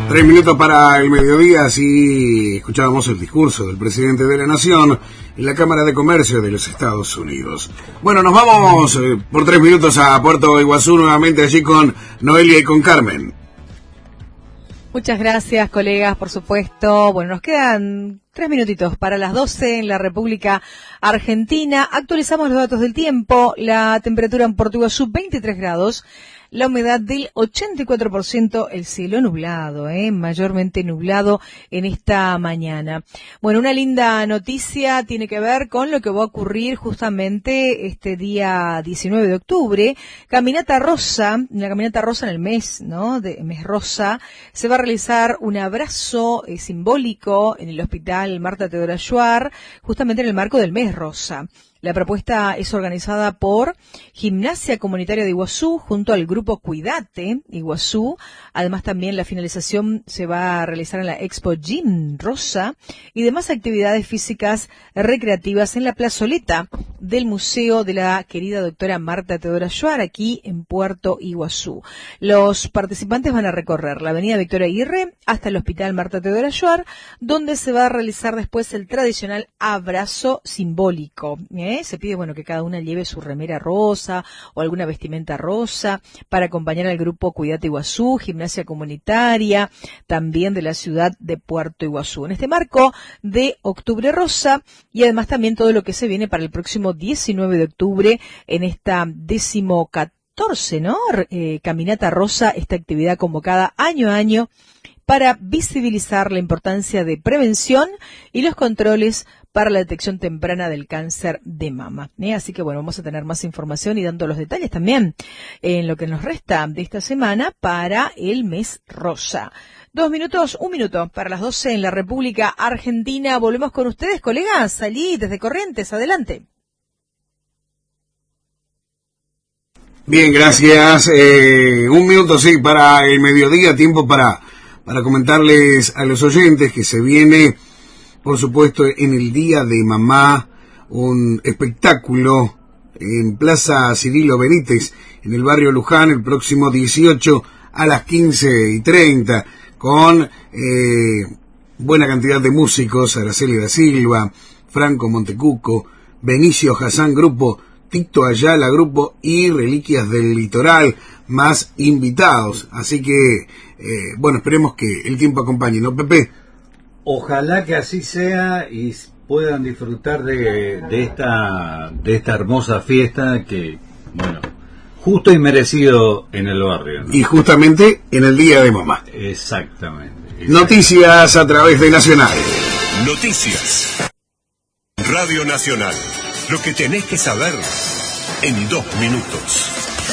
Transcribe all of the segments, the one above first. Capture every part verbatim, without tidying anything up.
Tres minutos para el mediodía, así escuchábamos el discurso del presidente de la Nación en la Cámara de Comercio de los Estados Unidos. Bueno, nos vamos eh, por tres minutos a Puerto Iguazú nuevamente, allí con Noelia y con Carmen. Muchas gracias, colegas, por supuesto. Bueno, nos quedan tres minutitos para las doce en la República Argentina. Actualizamos los datos del tiempo. La temperatura en Puerto Iguazú, veintitrés grados. La humedad del ochenta y cuatro por ciento, el cielo nublado, eh, mayormente nublado en esta mañana. Bueno, una linda noticia tiene que ver con lo que va a ocurrir justamente este día diecinueve de octubre. Caminata rosa, una caminata rosa en el mes, ¿no? De mes rosa. Se va a realizar un abrazo eh, simbólico en el Hospital Marta Teodora Schuar, justamente en el marco del mes rosa. La propuesta es organizada por Gimnasia Comunitaria de Iguazú junto al grupo Cuidate Iguazú. Además, también la finalización se va a realizar en la Expo Gym Rosa y demás actividades físicas recreativas en la plazoleta del Museo de la querida doctora Marta Teodora Schuar, aquí en Puerto Iguazú. Los participantes van a recorrer la avenida Victoria Aguirre hasta el Hospital Marta Teodora Schuar, donde se va a realizar después el tradicional abrazo simbólico. ¿Eh? Se pide, bueno, que cada una lleve su remera rosa o alguna vestimenta rosa para acompañar al grupo Cuidate Iguazú, Gimnasia Comunitaria, también de la ciudad de Puerto Iguazú. En este marco de Octubre Rosa y además también todo lo que se viene para el próximo diecinueve de octubre en esta décimo catorce, ¿no? Eh, Caminata Rosa, esta actividad convocada año a año para visibilizar la importancia de prevención y los controles para la detección temprana del cáncer de mama. ¿eh? Así que bueno, vamos a tener más información y dando los detalles también en lo que nos resta de esta semana para el mes rosa. Dos minutos, un minuto para las doce en la República Argentina. Volvemos con ustedes, colegas. Salí desde Corrientes, adelante. Bien, gracias. Eh, un minuto, sí, para el mediodía, tiempo para, para comentarles a los oyentes que se viene, por supuesto, en el Día de Mamá, un espectáculo en Plaza Cirilo Benítez, en el barrio Luján, el próximo dieciocho a las quince y treinta, con eh, buena cantidad de músicos, Araceli da Silva, Franco Montecuco, Benicio Hassan Grupo, Tito Ayala Grupo y Reliquias del Litoral, más invitados. Así que, eh, bueno, esperemos que el tiempo acompañe, ¿no, Pepe? Ojalá que así sea y puedan disfrutar de, de esta de esta hermosa fiesta que, bueno, justo y merecido en el barrio, ¿no? Y justamente en el Día de Mamá. Exactamente. exactamente. Noticias a través de Nacional. Noticias. Radio Nacional. Lo que tenés que saber en dos minutos.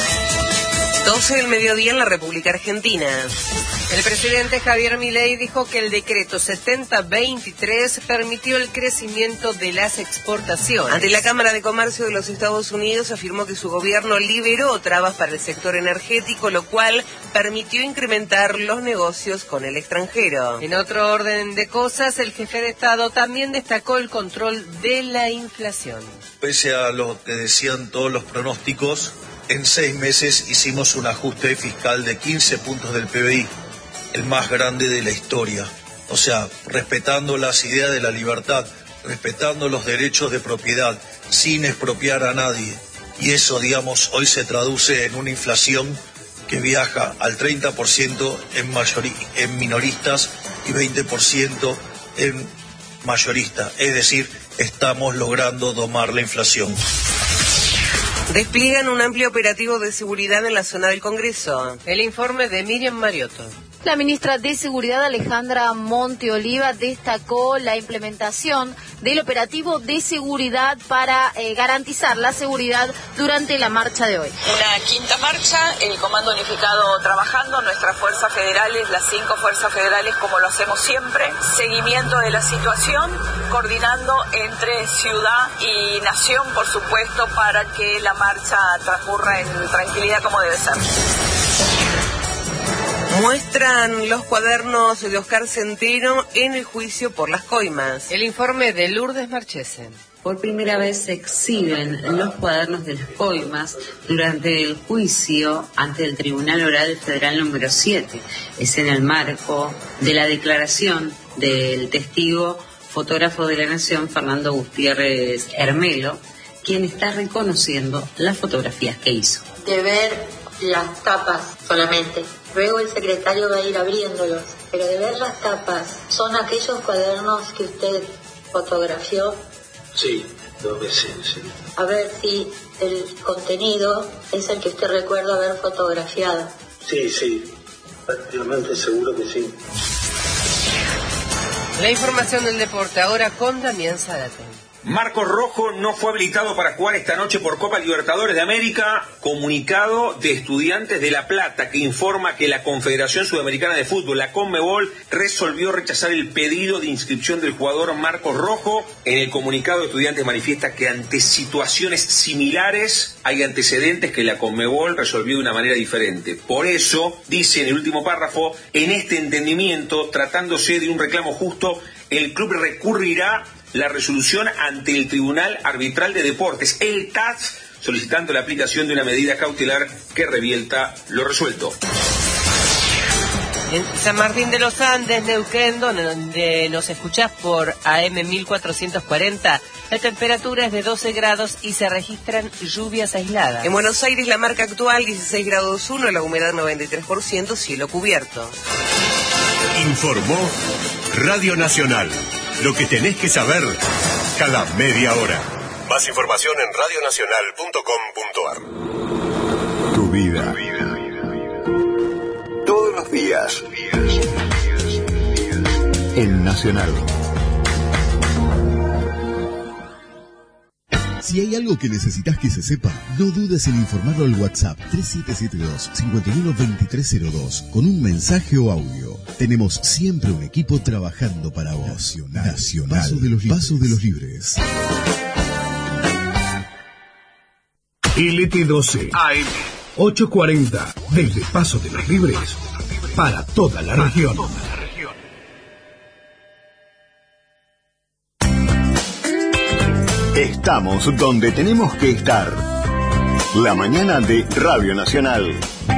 doce del mediodía en la República Argentina. El presidente Javier Milei dijo que el decreto setenta veintitrés permitió el crecimiento de las exportaciones. Ante la Cámara de Comercio de los Estados Unidos afirmó que su gobierno liberó trabas para el sector energético, lo cual permitió incrementar los negocios con el extranjero. En otro orden de cosas, el jefe de Estado también destacó el control de la inflación. Pese a lo que decían todos los pronósticos, en seis meses hicimos un ajuste fiscal de quince puntos del P B I, el más grande de la historia. O sea, respetando las ideas de la libertad, respetando los derechos de propiedad, sin expropiar a nadie. Y eso, digamos, hoy se traduce en una inflación que viaja al treinta por ciento en, mayori- en minoristas y veinte por ciento en mayoristas. Es decir, estamos logrando domar la inflación. Despliegan un amplio operativo de seguridad en la zona del Congreso. El informe de Miriam Mariotto. La ministra de Seguridad, Alejandra Monteoliva, destacó la implementación del operativo de seguridad para eh, garantizar la seguridad durante la marcha de hoy. Una quinta marcha, el Comando Unificado trabajando, nuestras fuerzas federales, las cinco fuerzas federales, como lo hacemos siempre, seguimiento de la situación, coordinando entre ciudad y nación, por supuesto, para que la marcha transcurra en tranquilidad como debe ser. Muestran los cuadernos de Oscar Centeno en el juicio por las coimas. El informe de Lourdes Marchese. Por primera vez se exhiben los cuadernos de las coimas durante el juicio ante el Tribunal Oral Federal número siete. Es en el marco de la declaración del testigo fotógrafo de la Nación, Fernando Gutiérrez Hermelo, quien está reconociendo las fotografías que hizo. De ver las tapas solamente. Luego el secretario va a ir abriéndolos, pero de ver las tapas, ¿son aquellos cuadernos que usted fotografió? Sí, dos veces, sí. A ver si el contenido es el que usted recuerda haber fotografiado. Sí, sí, prácticamente seguro que sí. La información del deporte ahora con Damián Zárate. Marcos Rojo no fue habilitado para jugar esta noche por Copa Libertadores de América. Comunicado de Estudiantes de La Plata que informa que la Confederación Sudamericana de Fútbol, la Conmebol, resolvió rechazar el pedido de inscripción del jugador Marcos Rojo. En el comunicado de Estudiantes manifiesta que ante situaciones similares hay antecedentes que la Conmebol resolvió de una manera diferente. Por eso, dice en el último párrafo, en este entendimiento, tratándose de un reclamo justo, el club recurrirá la resolución ante el Tribunal Arbitral de Deportes, el T A S, solicitando la aplicación de una medida cautelar que revielta lo resuelto. En San Martín de los Andes, Neuquén, donde nos escuchás por A M mil cuatrocientos cuarenta, la temperatura es de doce grados y se registran lluvias aisladas. En Buenos Aires, la marca actual dieciséis grados uno, la humedad noventa y tres por ciento, cielo cubierto. Informó Radio Nacional. Lo que tenés que saber cada media hora. Más información en radio nacional punto com punto ar. Tu vida. Todos los días. En Nacional. Si hay algo que necesitas que se sepa, no dudes en informarlo al WhatsApp tres siete siete dos, cinco uno dos tres cero dos con un mensaje o audio. Tenemos siempre un equipo trabajando para vos. Nacional. Nacional. Paso de los libres. Paso de los libres. L T doce A M ochocientos cuarenta desde Paso de los Libres para toda la región. Estamos donde tenemos que estar. La mañana de Radio Nacional.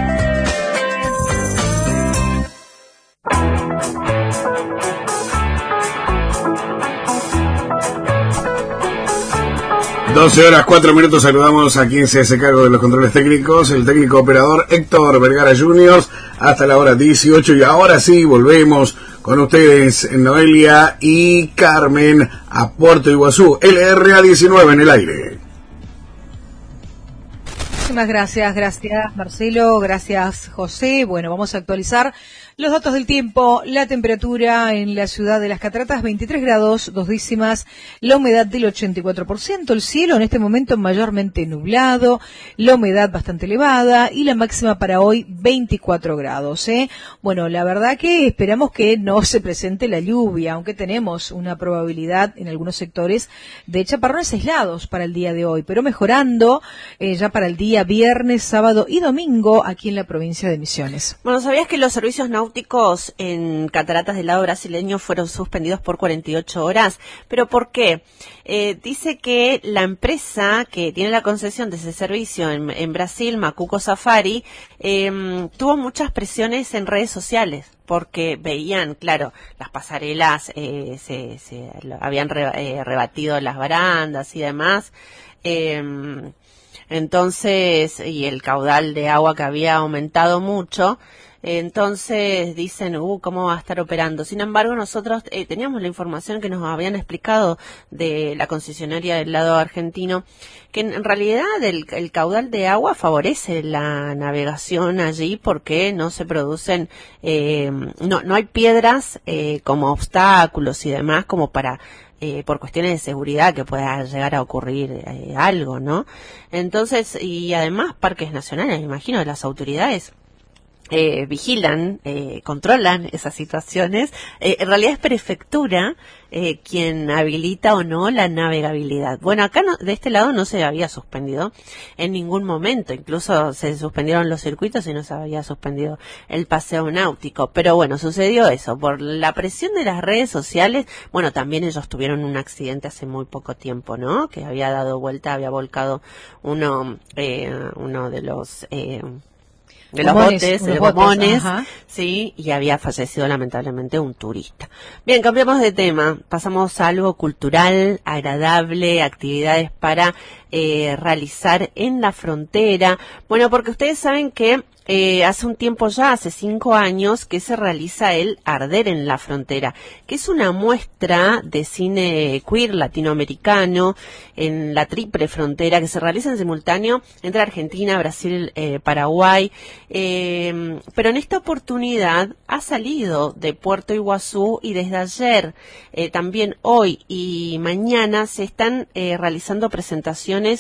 doce horas cuatro minutos, saludamos a quien se hace cargo de los controles técnicos, el técnico operador Héctor Vergara junior hasta la hora dieciocho, y ahora sí volvemos con ustedes, Noelia y Carmen, a Puerto Iguazú, L R A diecinueve en el aire. Muchísimas gracias, gracias Marcelo, gracias José. Bueno, vamos a actualizar los datos del tiempo. La temperatura en la ciudad de Las Cataratas, veintitrés grados, dos décimas, la humedad del ochenta y cuatro por ciento, el cielo en este momento mayormente nublado, la humedad bastante elevada y la máxima para hoy veinticuatro grados. ¿eh? Bueno, la verdad que esperamos que no se presente la lluvia, aunque tenemos una probabilidad en algunos sectores de chaparrones aislados para el día de hoy, pero mejorando eh, ya para el día viernes, sábado y domingo aquí en la provincia de Misiones. Bueno, ¿sabías que los servicios náuticos en Cataratas del lado brasileño fueron suspendidos por cuarenta y ocho horas? ¿Pero por qué? Eh, dice que la empresa que tiene la concesión de ese servicio en, en Brasil, Macuco Safari, eh, tuvo muchas presiones en redes sociales, porque veían, claro, las pasarelas eh, se, se habían re, eh, rebatido las barandas y demás, eh, entonces, y el caudal de agua que había aumentado mucho. Entonces dicen, uh, ¿cómo va a estar operando? Sin embargo, nosotros eh, teníamos la información que nos habían explicado de la concesionaria del lado argentino, que en, en realidad el, el caudal de agua favorece la navegación allí porque no se producen, eh, no, no hay piedras eh, como obstáculos y demás como para... Eh, por cuestiones de seguridad que pueda llegar a ocurrir eh, algo, ¿no? Entonces, y además parques nacionales, me imagino, las autoridades Eh, vigilan, eh, controlan esas situaciones. Eh, en realidad es prefectura eh, quien habilita o no la navegabilidad. Bueno, acá no, de este lado no se había suspendido en ningún momento, incluso se suspendieron los circuitos y no se había suspendido el paseo náutico. Pero bueno, sucedió eso, por la presión de las redes sociales. Bueno, también ellos tuvieron un accidente hace muy poco tiempo, ¿no? Que había dado vuelta, había volcado uno, eh, uno de los... Eh, de los Gomones, botes, de botes, gomones, ajá. sí, y había fallecido lamentablemente un turista. Bien, cambiamos de tema, pasamos a algo cultural, agradable, actividades para eh, realizar en la frontera. Bueno, porque ustedes saben que eh, hace un tiempo ya, hace cinco años, que se realiza el Arder en la Frontera, que es una muestra de cine queer latinoamericano en la triple frontera, que se realiza en simultáneo entre Argentina, Brasil, eh, Paraguay, eh, pero en esta oportunidad ha salido de Puerto Iguazú y desde ayer, eh, también hoy y mañana, se están eh, realizando presentaciones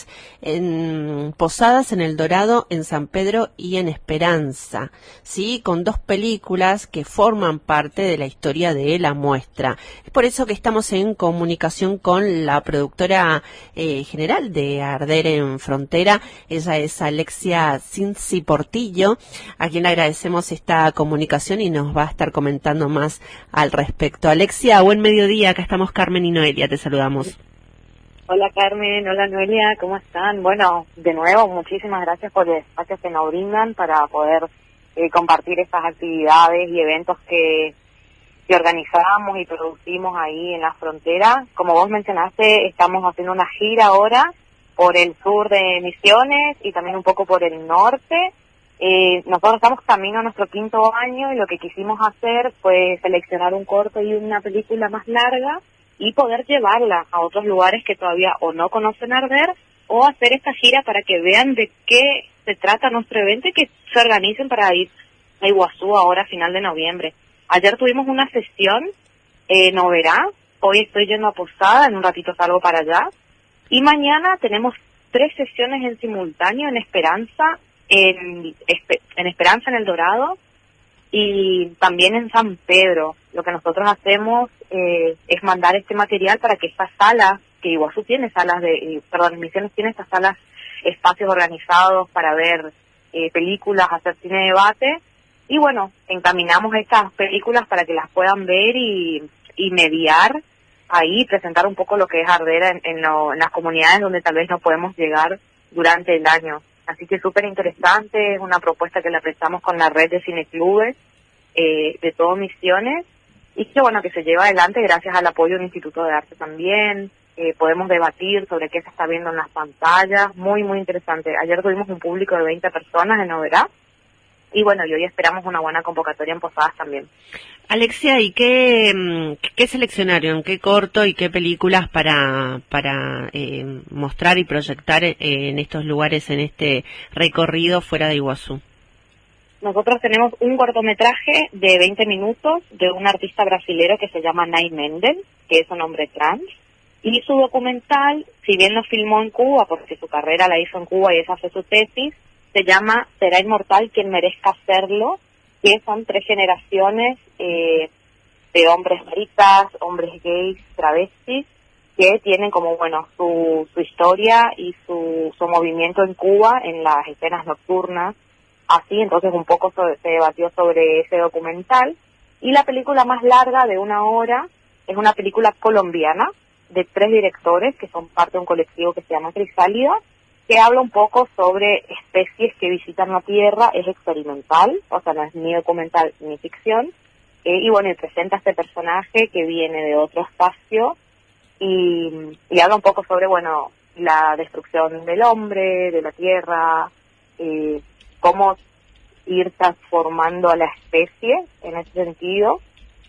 en Posadas, en El Dorado, en San Pedro y en Esperanza. Esperanza, sí, con dos películas que forman parte de la historia de la muestra. Es por eso que estamos en comunicación con la productora eh, general de Arder en Frontera. Ella es Alexia Cinzi Portillo, a quien le agradecemos esta comunicación y nos va a estar comentando más al respecto. Alexia, buen mediodía, acá estamos Carmen y Noelia, te saludamos. Hola Carmen, hola Noelia, ¿cómo están? Bueno, de nuevo, muchísimas gracias por el espacio que nos brindan para poder eh, compartir estas actividades y eventos que, que organizamos y producimos ahí en la frontera. Como vos mencionaste, estamos haciendo una gira ahora por el sur de Misiones y también un poco por el norte. Eh, nosotros estamos camino a nuestro quinto año y lo que quisimos hacer fue seleccionar un corto y una película más larga y poder llevarla a otros lugares que todavía o no conocen Arder, o hacer esta gira para que vean de qué se trata nuestro evento y que se organicen para ir a Iguazú ahora a final de noviembre. Ayer tuvimos una sesión en Oberá, hoy estoy yendo a Posada, en un ratito salgo para allá, y mañana tenemos tres sesiones en simultáneo en Esperanza, en, en Esperanza en El Dorado, y también en San Pedro. Lo que nosotros hacemos eh, es mandar este material para que estas salas, que Iguazú tiene salas de, perdón, Misiones tiene estas salas, espacios organizados para ver eh, películas, hacer cine de debate, y bueno, encaminamos estas películas para que las puedan ver y, y mediar ahí, presentar un poco lo que es Arder en, en, lo, en las comunidades donde tal vez no podemos llegar durante el año. Así que súper interesante, es una propuesta que la prestamos con la red de cineclubes eh, de todo Misiones, y que bueno, que se lleva adelante gracias al apoyo del Instituto de Arte también. Eh, podemos debatir sobre qué se está viendo en las pantallas, muy muy interesante. Ayer tuvimos un público de veinte personas en Oberá, y bueno, y hoy esperamos una buena convocatoria en Posadas también. Alexia, ¿y qué, qué seleccionaron, qué corto y qué películas para para eh, mostrar y proyectar eh, en estos lugares, en este recorrido fuera de Iguazú? Nosotros tenemos un cortometraje de veinte minutos de un artista brasilero que se llama Nay Mendel, que es un hombre trans, y su documental, si bien lo filmó en Cuba, porque su carrera la hizo en Cuba y esa fue su tesis, se llama Será inmortal quien merezca hacerlo, que son tres generaciones eh, de hombres maricas, hombres gays, travestis, que tienen como, bueno, su, su historia y su, su movimiento en Cuba en las escenas nocturnas. Así, entonces un poco sobre, se debatió sobre ese documental. Y la película más larga, de una hora, es una película colombiana de tres directores que son parte de un colectivo que se llama Crisálida, que habla un poco sobre especies que visitan la Tierra. Es experimental, o sea, no es ni documental ni ficción. Eh, y bueno, y presenta a este personaje que viene de otro espacio y, y habla un poco sobre, bueno, la destrucción del hombre, de la Tierra, eh, cómo ir transformando a la especie en ese sentido.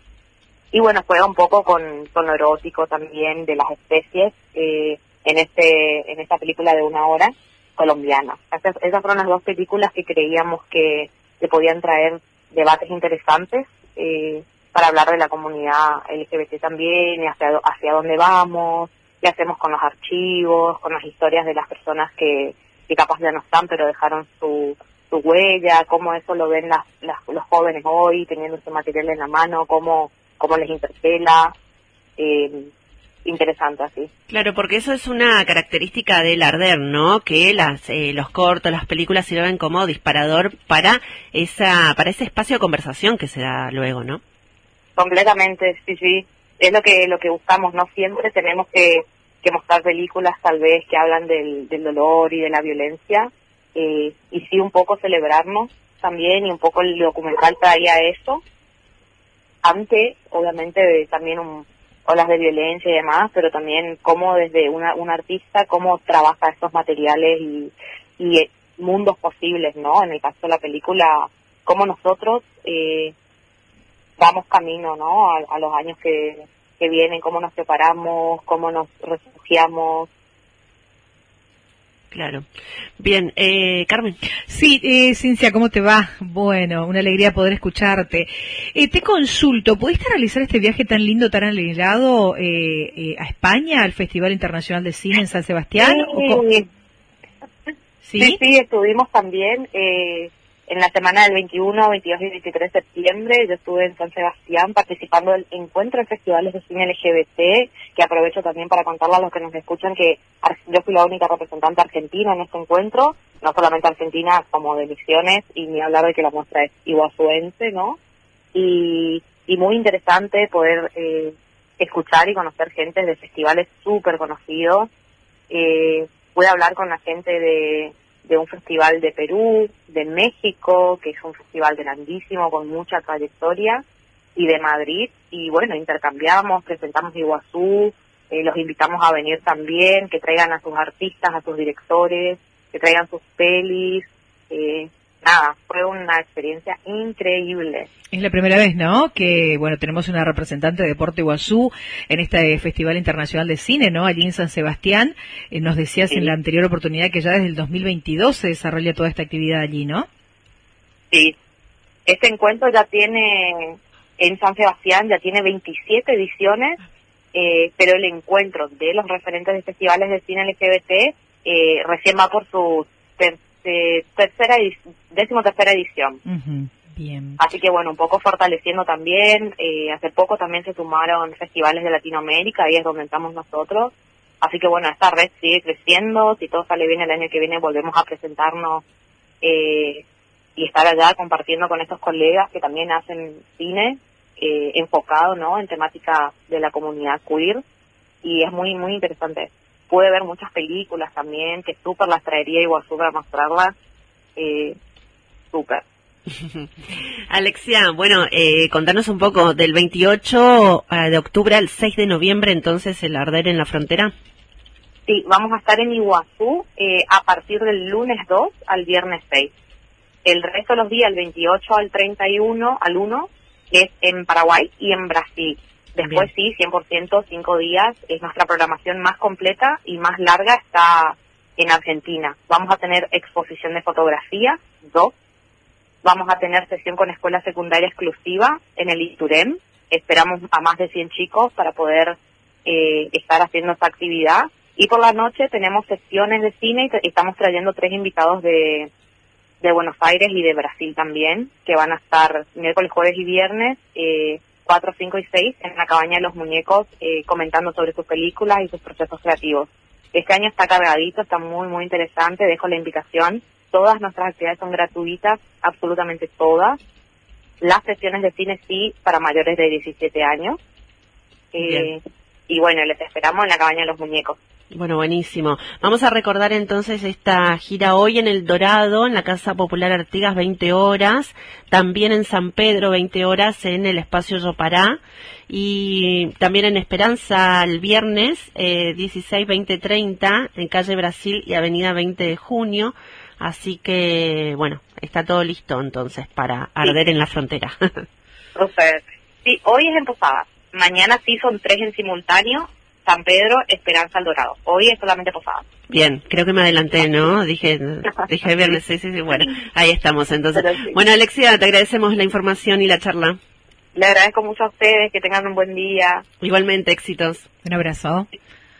Y bueno, juega un poco con, con lo erótico también de las especies eh, en este en esta película de una hora colombiana. Esas, esas fueron las dos películas que creíamos que, que podían traer debates interesantes eh, para hablar de la comunidad L G B T también, y hacia, hacia dónde vamos, qué hacemos con los archivos, con las historias de las personas que, que capaz ya no están, pero dejaron su su huella, cómo eso lo ven las, las, los jóvenes hoy, teniendo ese material en la mano, cómo, cómo les interpela. Eh, interesante así. Claro, porque eso es una característica del Arder, ¿no? Que las eh, los cortos, las películas sirven como disparador para esa para ese espacio de conversación que se da luego, ¿no? Completamente, sí, sí. Es lo que lo que buscamos, no siempre tenemos que, que mostrar películas tal vez que hablan del, del dolor y de la violencia, eh, y sí un poco celebrarnos también, y un poco el documental traía eso, ante, obviamente, de, también un olas de violencia y demás, pero también cómo desde una, un artista, cómo trabaja estos materiales y, y mundos posibles, ¿no? En el caso de la película, cómo nosotros eh, vamos camino, ¿no? A, a los años que, que vienen, cómo nos preparamos, cómo nos refugiamos. Claro. Bien, eh, Carmen. Sí, eh, Cincia, ¿cómo te va? Bueno, una alegría poder escucharte. Eh, te consulto, ¿pudiste realizar este viaje tan lindo, tan alegrado eh, eh, a España, al Festival Internacional de Cine en San Sebastián? Sí, sí, sí, sí, estuvimos también eh, en la semana del veintiuno, veintidós y veintitrés de septiembre. Yo estuve en San Sebastián participando del encuentro de festivales de cine L G B T, que aprovecho también para contarle a los que nos escuchan que yo fui la única representante argentina en este encuentro, no solamente argentina como de Misiones, y ni hablar de que la muestra es iguazuense, ¿no? Y, y muy interesante poder eh, escuchar y conocer gente de festivales súper conocidos. Eh, pude hablar con la gente de de un festival de Perú, de México, que es un festival grandísimo con mucha trayectoria, y de Madrid, y bueno, intercambiamos, presentamos Iguazú, eh, los invitamos a venir también, que traigan a sus artistas, a sus directores, que traigan sus pelis, eh, nada, fue una experiencia increíble. Es la primera vez, ¿no?, que, bueno, tenemos una representante de Puerto Iguazú en este Festival Internacional de Cine, ¿no?, allí en San Sebastián. Eh, nos decías sí. en la anterior oportunidad que ya desde el dos mil veintidós se desarrolla toda esta actividad allí, ¿no? Sí. Este encuentro ya tiene, en San Sebastián, ya tiene veintisiete ediciones, eh, pero el encuentro de los referentes de festivales de cine L G B T eh, recién va por su ter eh, tercera décimo tercera edición. Uh-huh. Bien. Así que bueno, un poco fortaleciendo también, eh, hace poco también se sumaron festivales de Latinoamérica, ahí es donde estamos nosotros, así que bueno, esta red sigue creciendo, si todo sale bien el año que viene volvemos a presentarnos eh, y estar allá compartiendo con estos colegas que también hacen cine eh, enfocado, ¿no?, en temática de la comunidad queer, y es muy muy interesante. Pude ver muchas películas también, que súper las traería Iguazú para mostrarlas, eh, súper. Alexia, bueno, eh, contanos un poco, del veintiocho de octubre al seis de noviembre, entonces, el Arder en la Frontera. Sí, vamos a estar en Iguazú eh, a partir del lunes dos al viernes seis. El resto de los días, el veintiocho al treinta y uno, al uno, es en Paraguay y en Brasil. Después Bien. sí, cien por ciento, cinco días, es nuestra programación más completa y más larga, está en Argentina. Vamos a tener exposición de fotografía, dos. Vamos a tener sesión con escuela secundaria exclusiva en el Iturem. Esperamos a más de cien chicos para poder eh, estar haciendo esta actividad. Y por la noche tenemos sesiones de cine y estamos trayendo tres invitados de, de Buenos Aires y de Brasil también, que van a estar miércoles, jueves y viernes, eh, cuatro, cinco y seis, en la Cabaña de los Muñecos, eh, comentando sobre sus películas y sus procesos creativos. Este año está cargadito, está muy, muy interesante. Dejo la invitación. Todas nuestras actividades son gratuitas, absolutamente todas. Las sesiones de cine sí, para mayores de diecisiete años. Eh, y bueno, les esperamos en la Cabaña de los Muñecos. Bueno, buenísimo. Vamos a recordar entonces esta gira hoy en El Dorado, en la Casa Popular Artigas, veinte horas. También en San Pedro, veinte horas, en el Espacio Yopará. Y también en Esperanza el viernes, eh, dieciséis, veinte, treinta, en Calle Brasil y Avenida veinte de junio. Así que, bueno, está todo listo entonces para Arder sí. en la Frontera. Super. Sí, hoy es en Posadas. Mañana sí son tres en simultáneo. San Pedro, Esperanza, El Dorado. Hoy es solamente Posadas. Bien, creo que me adelanté, ¿no? Dije, dije viernes, sí, sí, sí, bueno, ahí estamos entonces. Sí. Bueno, Alexia, te agradecemos la información y la charla. Le agradezco mucho a ustedes, que tengan un buen día. Igualmente, éxitos. Un abrazo.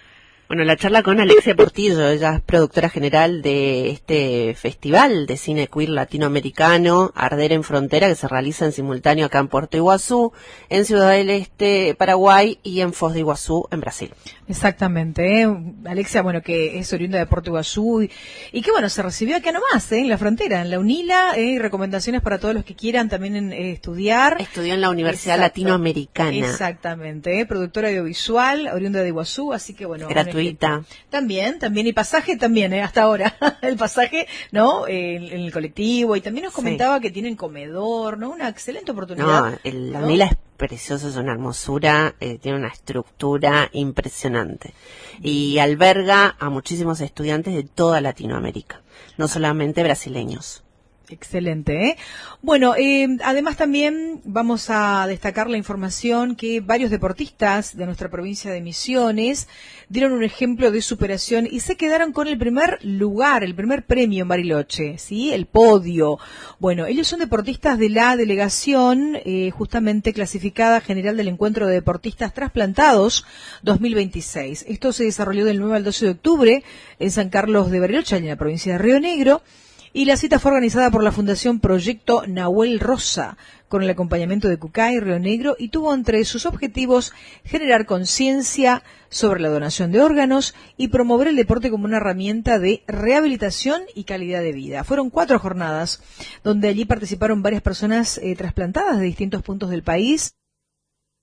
Bueno, la charla con Alexia Portillo, ella es productora general de este festival de cine queer latinoamericano, Arder en Frontera, que se realiza en simultáneo acá en Puerto Iguazú, en Ciudad del Este, Paraguay, y en Foz de Iguazú, en Brasil. Exactamente, ¿eh? Alexia, bueno, que es oriunda de Puerto Iguazú y, y que, bueno, se recibió acá nomás, ¿eh? En la frontera, en la UNILA, ¿eh? Y recomendaciones para todos los que quieran también en, eh, estudiar. Estudió en la Universidad Exacto. Latinoamericana. Exactamente, ¿eh? Productora audiovisual, oriunda de Iguazú, así que, bueno. Gratuita. También, también, y pasaje también, ¿eh? Hasta ahora, el pasaje, ¿no? En, en el colectivo, y también nos comentaba sí. que tienen comedor, ¿no? Una excelente oportunidad. No, el, la UNILA ¿no? es precioso, es una hermosura, eh, tiene una estructura impresionante y alberga a muchísimos estudiantes de toda Latinoamérica, no solamente brasileños. Excelente, ¿eh? Bueno, eh, además también vamos a destacar la información que varios deportistas de nuestra provincia de Misiones dieron un ejemplo de superación y se quedaron con el primer lugar, el primer premio en Bariloche, ¿sí? El podio. Bueno, ellos son deportistas de la delegación eh, justamente clasificada general del Encuentro de Deportistas Trasplantados dos mil veintiséis. Esto se desarrolló del nueve al doce de octubre en San Carlos de Bariloche, en la provincia de Río Negro. Y la cita fue organizada por la Fundación Proyecto Nahuel Rosa, con el acompañamiento de Cucay, Río Negro, y tuvo entre sus objetivos generar conciencia sobre la donación de órganos y promover el deporte como una herramienta de rehabilitación y calidad de vida. Fueron cuatro jornadas, donde allí participaron varias personas eh, trasplantadas de distintos puntos del país.